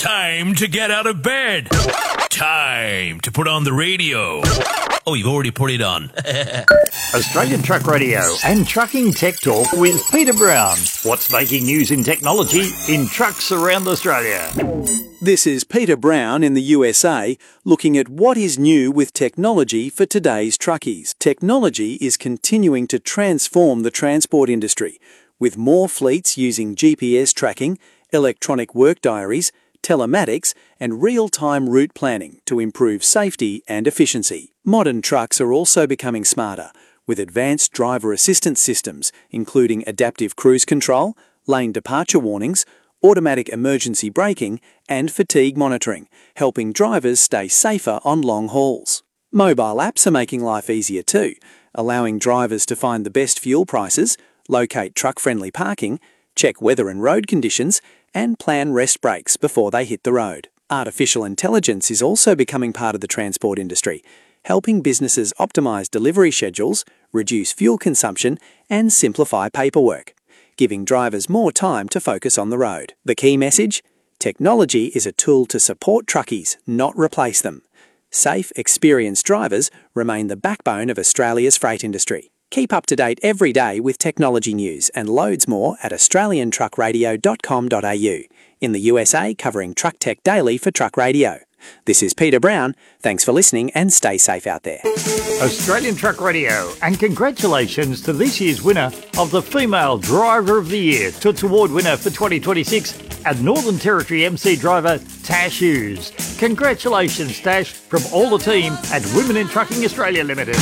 Time to get out of bed. Time to put on the radio. Oh, you've already put it on. Australian Truck Radio and Trucking Tech Talk with Peter Brown. What's making news in technology in trucks around Australia? This is Peter Brown in the USA, looking at what is new with technology for today's truckies. Technology is continuing to transform the transport industry, with more fleets using GPS tracking, electronic work diaries, telematics and real-time route planning to improve safety and efficiency. Modern trucks are also becoming smarter, with advanced driver assistance systems including adaptive cruise control, lane departure warnings, automatic emergency braking and fatigue monitoring, helping drivers stay safer on long hauls. Mobile apps are making life easier too, allowing drivers to find the best fuel prices, locate truck-friendly parking, check weather and road conditions, and plan rest breaks before they hit the road. Artificial intelligence is also becoming part of the transport industry, helping businesses optimize delivery schedules, reduce fuel consumption, and simplify paperwork, giving drivers more time to focus on the road. The key message? Technology is a tool to support truckies, not replace them. Safe, experienced drivers remain the backbone of Australia's freight industry. Keep up to date every day with technology news and loads more at australiantruckradio.com.au. In the USA, covering Truck Tech Daily for Truck Radio. This is Peter Brown. Thanks for listening and stay safe out there. Australian Truck Radio, and congratulations to this year's winner of the Female Driver of the Year, Toots Award winner for 2026 and Northern Territory MC driver Tash Hughes. Congratulations, Tash, from all the team at Women in Trucking Australia Limited.